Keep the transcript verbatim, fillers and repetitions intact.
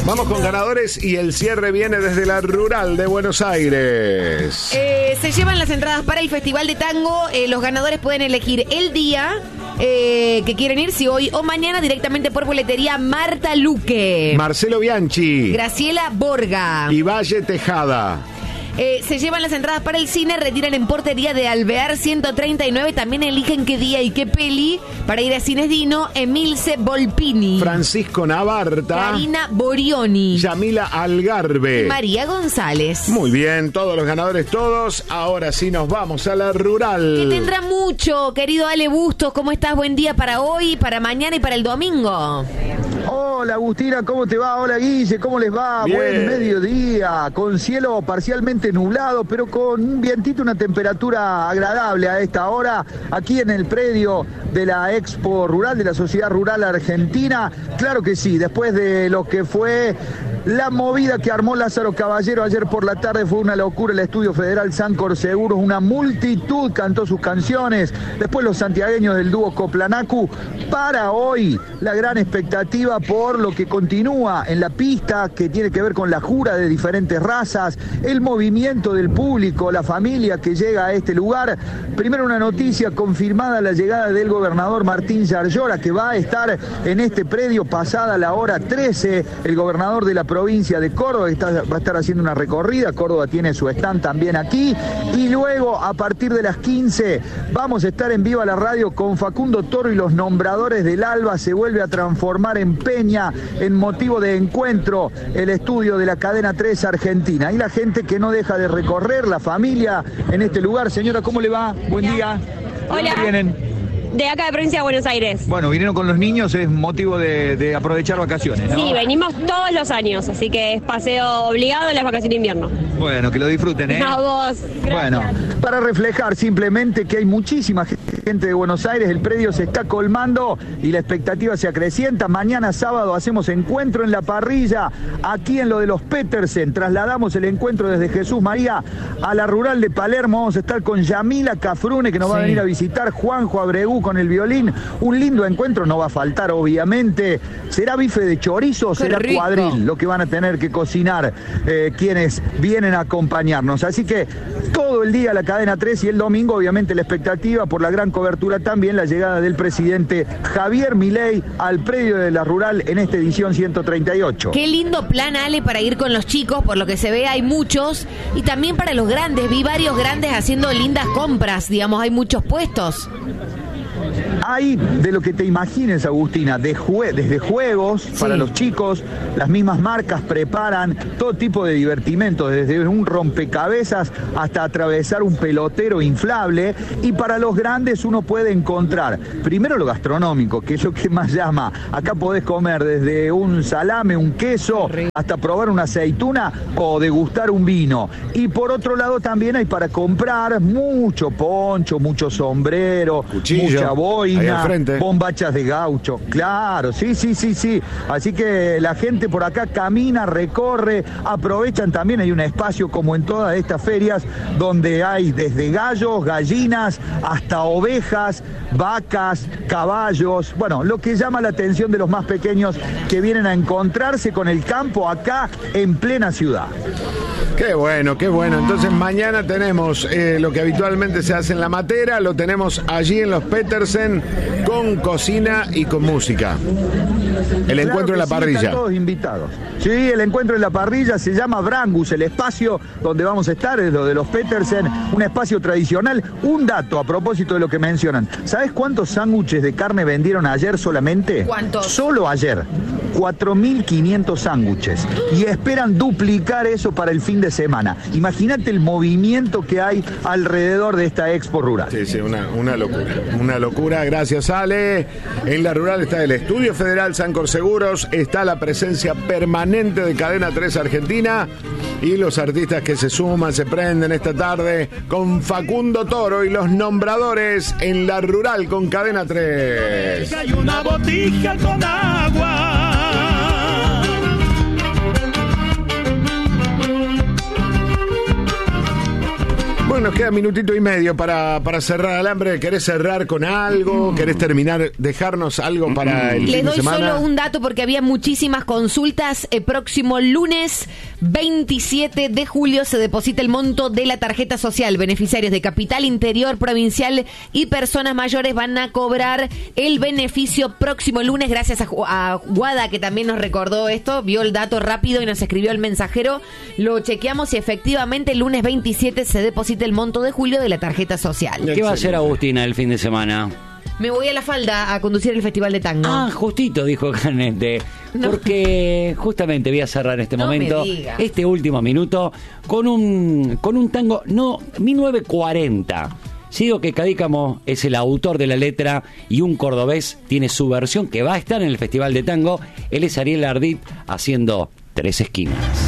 Vamos con ganadores y el cierre viene desde la Rural de Buenos Aires. Eh, se llevan las entradas para el Festival de Tango. Eh, los ganadores pueden elegir el día eh, que quieren ir, si hoy o mañana, directamente por boletería. Marta Luque, Marcelo Bianchi, Graciela Borga y Valle Tejada. Eh, se llevan las entradas para el cine, retiran en portería de Alvear ciento treinta y nueve. También eligen qué día y qué peli para ir a Cines Dino. Emilce Volpini, Francisco Navarta, Karina Borioni, Yamila Algarve, María González. Muy bien, todos los ganadores, todos. Ahora sí nos vamos a la Rural. Que tendrá mucho, querido Ale Bustos. ¿Cómo estás? Buen día para hoy, para mañana y para el domingo. Hola Agustina, ¿cómo te va? Hola Guille, ¿cómo les va? Bien. Buen mediodía, con cielo parcialmente nublado, pero con un vientito, una temperatura agradable a esta hora, aquí en el predio de la Expo Rural, de la Sociedad Rural Argentina. Claro que sí, después de lo que fue la movida que armó Lázaro Caballero ayer por la tarde, fue una locura. El Estudio Federal Sancor Seguros, una multitud cantó sus canciones. Después los santiagueños del dúo Coplanacu. Para hoy, la gran expectativa por lo que continúa en la pista, que tiene que ver con la jura de diferentes razas, el movimiento del público, la familia que llega a este lugar. Primero una noticia confirmada, la llegada del gobernador Martín Yarlora, que va a estar en este predio pasada la hora trece. El gobernador de la provincia de Córdoba está, va a estar haciendo una recorrida. Córdoba tiene su stand también aquí. Y luego, a partir de las quince, vamos a estar en Viva la Radio con Facundo Toro y los nombradores del Alba. Se vuelve a transformar en Peña, en motivo de encuentro, el estudio de la cadena tres Argentina. Y la gente que no deja de recorrer, la familia en este lugar. Señora, ¿cómo le va? Buen día. Hola. ¿De dónde vienen? De acá de provincia de Buenos Aires. Bueno, vinieron con los niños, es motivo de, de aprovechar vacaciones, ¿no? Sí, venimos todos los años, así que es paseo obligado en las vacaciones de invierno. Bueno, que lo disfruten, ¿eh? A vos. Gracias. Bueno, para reflejar simplemente que hay muchísima gente de Buenos Aires, el predio se está colmando y la expectativa se acrecienta. Mañana sábado hacemos encuentro en la parrilla, aquí en lo de los Petersen. Trasladamos el encuentro desde Jesús María a la Rural de Palermo. Vamos a estar con Yamila Cafrune, que nos va a venir a visitar, Juanjo Abregu con el violín. Un lindo encuentro, no va a faltar, obviamente. ¿Será bife de chorizo o será rico. cuadril lo que van a tener que cocinar eh, quienes vienen a acompañarnos? Así que todo el día la cadena tres y el domingo, obviamente, la expectativa por la gran cobertura también, la llegada del presidente Javier Milei al predio de la Rural en esta edición ciento treinta y ocho. Qué lindo plan, Ale, para ir con los chicos. Por lo que se ve, hay muchos. Y también para los grandes. Vi varios grandes haciendo lindas compras. Digamos, hay muchos puestos. Hay de lo que te imagines, Agustina, de jue- desde juegos Sí. para los chicos, las mismas marcas preparan todo tipo de divertimentos, desde un rompecabezas hasta atravesar un pelotero inflable. Y para los grandes uno puede encontrar, primero lo gastronómico, que es lo que más llama. Acá podés comer desde un salame, un queso, hasta probar una aceituna o degustar un vino. Y por otro lado también hay para comprar mucho poncho, mucho sombrero, Cuchillo. mucha Ahí boina, al frente. bombachas de gaucho. Claro, sí, sí, sí, sí. Así que la gente por acá camina, recorre, aprovechan también. Hay un espacio como en todas estas ferias donde hay desde gallos, gallinas, hasta ovejas, vacas, caballos. Bueno, lo que llama la atención de los más pequeños que vienen a encontrarse con el campo acá en plena ciudad. Qué bueno, qué bueno. Entonces mañana tenemos eh, lo que habitualmente se hace en la Matera, lo tenemos allí en los Petersen con cocina y con música. El encuentro en la Claro que sí, parrilla. están todos invitados. Sí, el encuentro en la parrilla se llama Brangus, el espacio donde vamos a estar, es lo de los Petersen, un espacio tradicional. Un dato a propósito de lo que mencionan. ¿Sabes cuántos sándwiches de carne vendieron ayer solamente? ¿Cuántos? Solo ayer. cuatro mil quinientos sándwiches. Y esperan duplicar eso para el fin de semana. Imagínate el movimiento que hay alrededor de esta Expo Rural. Sí, sí, una, una locura. Una locura, gracias Ale. En la Rural está el Estudio Federal Sancor Seguros, está la presencia permanente de Cadena tres Argentina y los artistas que se suman, se prenden esta tarde con Facundo Toro y los nombradores en la Rural con Cadena tres. Hay una botija con agua. Bueno, nos queda minutito y medio para, para cerrar Alambre. ¿Querés cerrar con algo? ¿Querés terminar, dejarnos algo para el Les fin de doy semana? solo un dato porque había muchísimas consultas. El próximo lunes veintisiete de julio se deposita el monto de la tarjeta social. Beneficiarios de Capital Interior, Provincial y personas mayores van a cobrar el beneficio próximo lunes. Gracias a, a Guada, que también nos recordó esto, vio el dato rápido y nos escribió el mensajero. Lo chequeamos y efectivamente el lunes veintisiete se deposita el monto de julio de la tarjeta social. ¿Qué va a hacer Agustina el fin de semana? Me voy a La Falda a conducir el Festival de Tango. Ah, justito, dijo Canete. No. Porque justamente voy a cerrar este No momento, me diga. este último minuto, con un, con un tango, no, mil novecientos cuarenta. Sigo que Cadícamo es el autor de la letra y un cordobés tiene su versión que va a estar en el Festival de Tango. Él es Ariel Ardit haciendo Tres Esquinas.